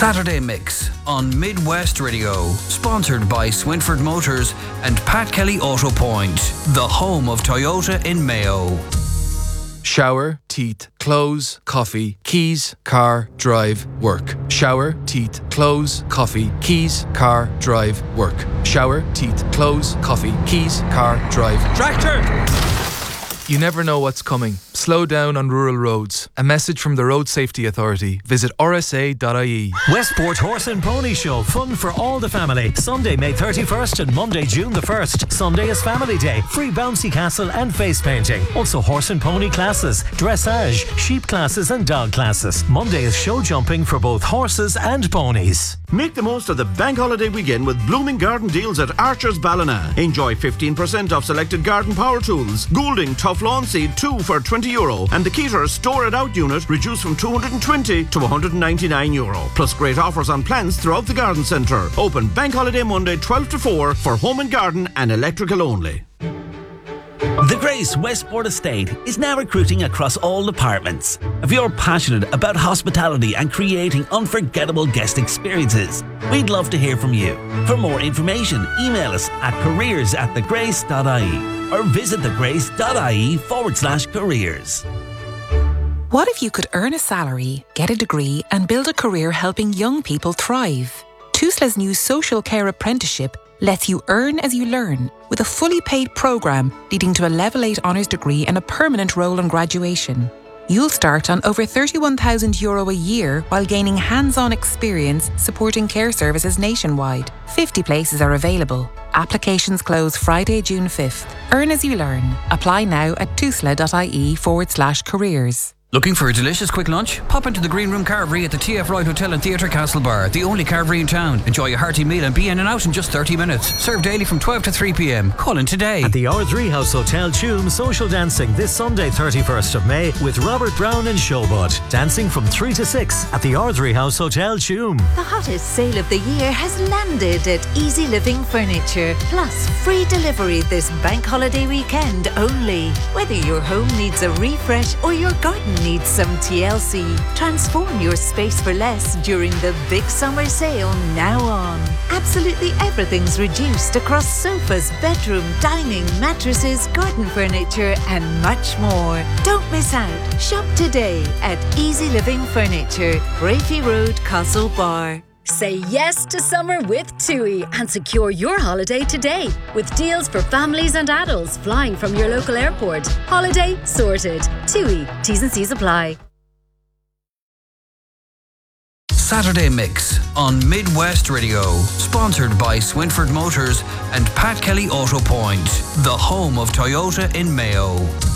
Saturday Mix on Midwest Radio, sponsored by Swinford Motors and Pat Kelly Auto Point, the home of Toyota in Mayo. Shower, teeth, clothes, coffee, keys, car, drive, work. Shower, teeth, clothes, coffee, keys, car, drive, work. Shower, teeth, clothes, coffee, keys, car, drive. Tractor! You never know what's coming. Slow down on rural roads. A message from the Road Safety Authority. Visit rsa.ie. Westport Horse and Pony Show. Fun for all the family. Sunday, May 31st and Monday, June the 1st. Sunday is Family Day. Free bouncy castle and face painting. Also horse and pony classes, dressage, sheep classes and dog classes. Monday is show jumping for both horses and ponies. Make the most of the bank holiday weekend with blooming garden deals at Archer's Ballina. Enjoy 15% off selected garden power tools. Goulding Tough Lawn Seed 2 for €20 and the Keter Store It Out unit reduced from €220 to €199. Plus great offers on plants throughout the garden centre. Open bank holiday Monday 12 to 4 for home and garden and electrical only. The Grace Westport Estate is now recruiting across all departments. If you're passionate about hospitality and creating unforgettable guest experiences, we'd love to hear from you. For more information, email us at careers@thegrace.ie or visit thegrace.ie/careers. What if you could earn a salary, get a degree and build a career helping young people thrive? TUSLA's new social care apprenticeship lets you earn as you learn with a fully paid programme leading to a Level 8 honours degree and a permanent role on graduation. You'll start on over €31,000 a year while gaining hands-on experience supporting care services nationwide. 50 places are available. Applications close Friday, June 5th. Earn as you learn. Apply now at tusla.ie/careers. Looking for a delicious quick lunch? Pop into the Green Room Carvery at the TF Ride Hotel and Theatre Castlebar, the only carvery in town. Enjoy a hearty meal and be in and out in just 30 minutes. Served daily from 12 to 3 p.m. Call in today. At the R3 House Hotel Tuam, social dancing this Sunday 31st of May with Robert Brown and Showbud. Dancing from 3 to 6 at the R3 House Hotel Tuam. The hottest sale of the year has landed at Easy Living Furniture. Plus free delivery this bank holiday weekend only. Whether your home needs a refresh or your garden needs some TLC, transform your space for less during the big summer sale now on. Absolutely everything's reduced across sofas, bedroom, dining, mattresses, garden furniture and much more. Don't miss out. Shop today at Easy Living Furniture, Brafey Road, Castlebar. Say yes to summer with TUI and secure your holiday today with deals for families and adults flying from your local airport. Holiday sorted. TUI. T's and C's apply. Saturday Mix on Midwest Radio, sponsored by Swinford Motors and Pat Kelly Auto Point, the home of Toyota in Mayo.